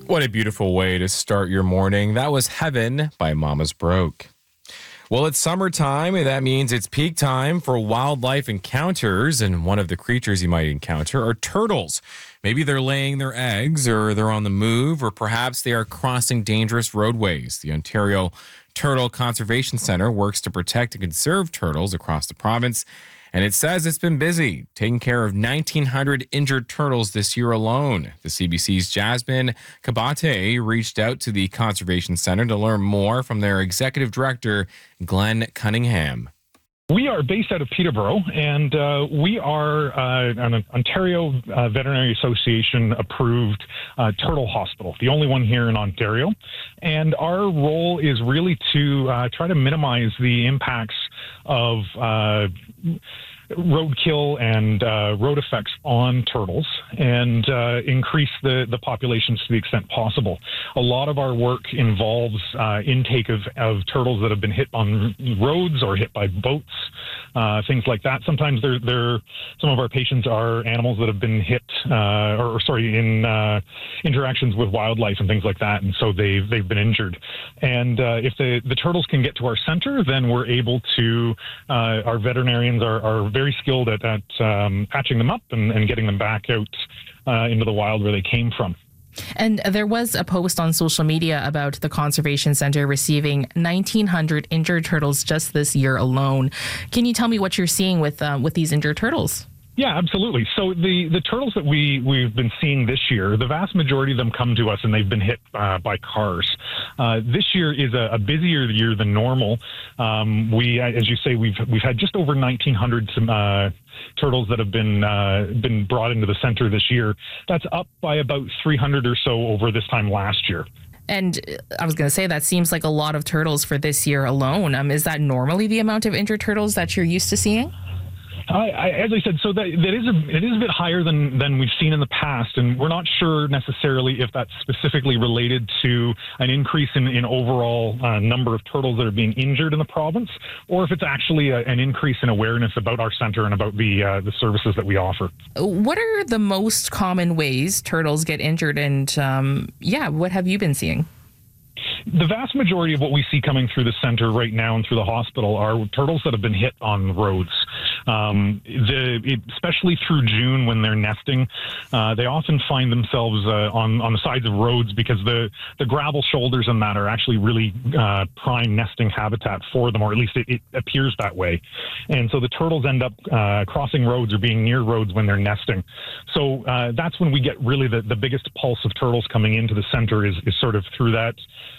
What a beautiful way to start your morning. That was Heaven by Mama's Broke. Well, it's summertime, and that means it's peak time for wildlife encounters. And one of the creatures you might encounter are turtles. Maybe they're laying their eggs, or they're on the move, or perhaps they are crossing dangerous roadways. The Ontario Turtle Conservation Centre works to protect and conserve turtles across the province. And it says it's been busy, taking care of 1,900 injured turtles this year alone. The CBC's Jasmine Kabate reached out to the Conservation Centre to learn more from their executive director, Glenn Cunningham. We are based out of Peterborough, and we are an Ontario Veterinary Association approved turtle hospital, the only one here in Ontario. And our role is really to try to minimize the impacts of roadkill and road effects on turtles and increase the populations to the extent possible. A lot of our work involves intake of turtles that have been hit on roads or hit by boats, things like that. Sometimes some of our patients are animals that have been hit in interactions with wildlife and things like that, and so they've been injured. And if the turtles can get to our center, then we're able to, our veterinarians are very skilled at patching them up and getting them back out into the wild where they came from. And there was a post on social media about the Conservation Centre receiving 1,900 injured turtles just this year alone. Can you tell me what you're seeing with these injured turtles? Yeah, absolutely. So the turtles that we've been seeing this year, the vast majority of them come to us and they've been hit by cars. This year is a busier year than normal. As you say, we've had just over 1,900 turtles that have been brought into the center this year. That's up by about 300 or so over this time last year. And I was going to say, that seems like a lot of turtles for this year alone. Is that normally the amount of injured turtles that you're used to seeing? As I said, so it is a bit higher than we've seen in the past, and we're not sure necessarily if that's specifically related to an increase in overall number of turtles that are being injured in the province, or if it's actually an increase in awareness about our center and about the services that we offer. What are the most common ways turtles get injured, and what have you been seeing? The vast majority of what we see coming through the center right now and through the hospital are turtles that have been hit on roads. Especially through June when they're nesting, they often find themselves on the sides of roads because the gravel shoulders and that are actually really prime nesting habitat for them, or at least it appears that way. And so the turtles end up crossing roads or being near roads when they're nesting. So that's when we get really the biggest pulse of turtles coming into the center is sort of through that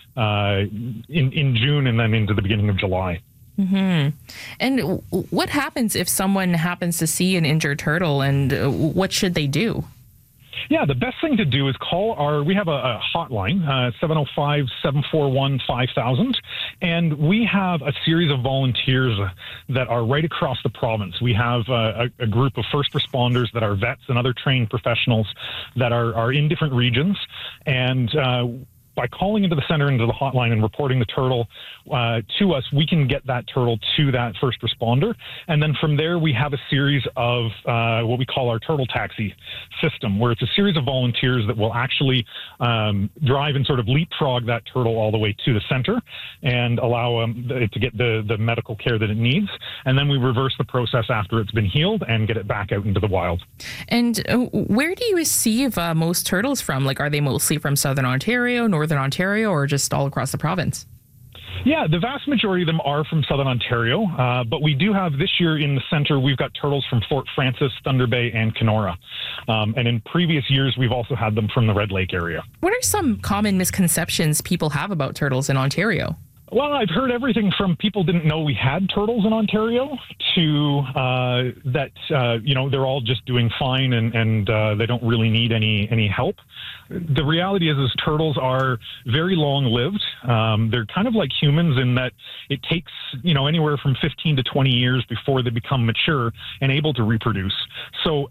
in June and then into the beginning of July. Mm-hmm. And what happens if someone happens to see an injured turtle, and what should they do? Yeah, the best thing to do is we have a hotline, 705-741-5000, and we have a series of volunteers that are right across the province. We have a group of first responders that are vets and other trained professionals that are in different regions, and by calling into the center, into the hotline, and reporting the turtle to us, we can get that turtle to that first responder. And then from there, we have a series of what we call our turtle taxi system, where it's a series of volunteers that will actually drive and sort of leapfrog that turtle all the way to the center and allow it to get the medical care that it needs. And then we reverse the process after it's been healed and get it back out into the wild. And where do you receive most turtles from? Like, are they mostly from Southern Ontario, Northern Ontario, or just all across the province? Yeah, the vast majority of them are from Southern Ontario, but we do have this year in the center, we've got turtles from Fort Frances, Thunder Bay, and Kenora. And in previous years, we've also had them from the Red Lake area. What are some common misconceptions people have about turtles in Ontario? Well, I've heard everything from people didn't know we had turtles in Ontario to that they're all just doing fine and they don't really need any help. The reality is turtles are very long-lived. They're kind of like humans in that it takes anywhere from 15 to 20 years before they become mature and able to reproduce. So